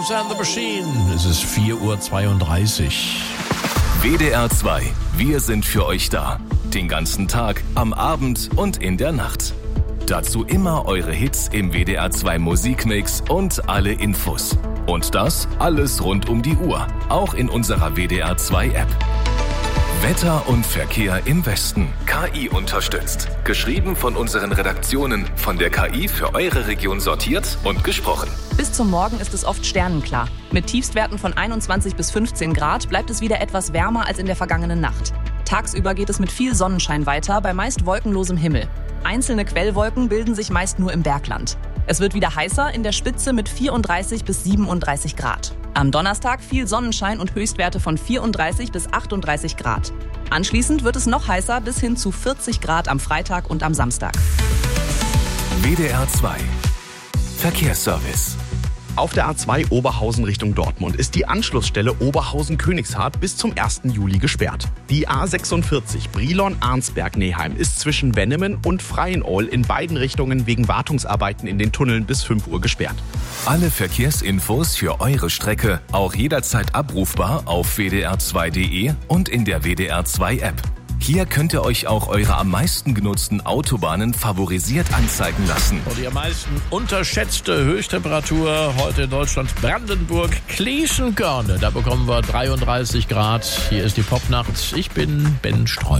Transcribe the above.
And the Machine. Es ist 4:32 Uhr. WDR 2. Wir sind für euch da. Den ganzen Tag, am Abend und in der Nacht. Dazu immer eure Hits im WDR 2 Musikmix und alle Infos. Und das alles rund um die Uhr. Auch in unserer WDR 2 App. Wetter und Verkehr im Westen. KI unterstützt. Geschrieben von unseren Redaktionen. Von der KI für eure Region sortiert und gesprochen. Bis zum Morgen ist es oft sternenklar. Mit Tiefstwerten von 21 bis 15 Grad bleibt es wieder etwas wärmer als in der vergangenen Nacht. Tagsüber geht es mit viel Sonnenschein weiter, bei meist wolkenlosem Himmel. Einzelne Quellwolken bilden sich meist nur im Bergland. Es wird wieder heißer, in der Spitze mit 34 bis 37 Grad. Am Donnerstag viel Sonnenschein und Höchstwerte von 34 bis 38 Grad. Anschließend wird es noch heißer bis hin zu 40 Grad am Freitag und am Samstag. WDR 2 Verkehrsservice. Auf der A2 Oberhausen Richtung Dortmund ist die Anschlussstelle Oberhausen-Königshardt bis zum 1. Juli gesperrt. Die A46 Brilon-Arnsberg-Neheim ist zwischen Wennemen und Freienol in beiden Richtungen wegen Wartungsarbeiten in den Tunneln bis 5 Uhr gesperrt. Alle Verkehrsinfos für eure Strecke auch jederzeit abrufbar auf wdr2.de und in der WDR 2 App. Hier könnt ihr euch auch eure am meisten genutzten Autobahnen favorisiert anzeigen lassen. Und die am meisten unterschätzte Höchsttemperatur heute in Deutschland, Brandenburg, Klieschen-Körne. Da bekommen wir 33 Grad. Hier ist die Popnacht. Ich bin Ben Streu.